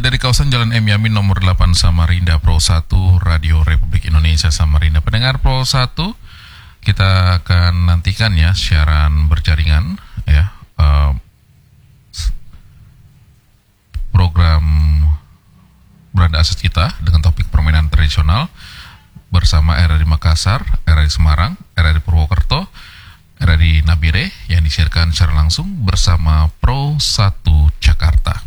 dari kawasan Jalan M. Yamin nomor 8 Samarinda Pro 1 Radio Republik Indonesia Samarinda. Pendengar Pro 1, kita akan nantikan ya siaran berjaringan ya, program Beranda Aset kita dengan topik permainan tradisional bersama RRI Makassar, RRI Semarang, RRI Purwokerto, RRI Nabire yang disiarkan secara langsung bersama Pro 1 Jakarta.